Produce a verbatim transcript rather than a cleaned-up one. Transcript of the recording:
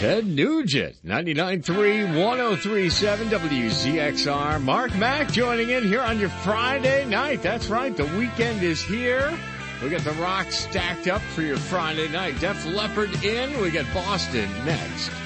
Ted Nugent, ninety-nine point three, one oh three point seven W Z X R. Mark Mack joining in here on your Friday night. That's right, the weekend is here. We got the rock stacked up for your Friday night. Def Leppard in. We got Boston next.